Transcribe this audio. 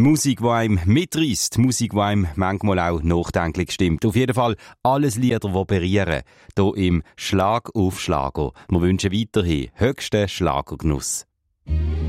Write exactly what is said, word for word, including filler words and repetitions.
Musik, die einem mitreißt, Musik, die einem manchmal auch nachdenklich stimmt. Auf jeden Fall alles Lieder, die berühren. Hier im Schlag auf Schlager. Wir wünschen weiterhin höchsten Schlagergenuss.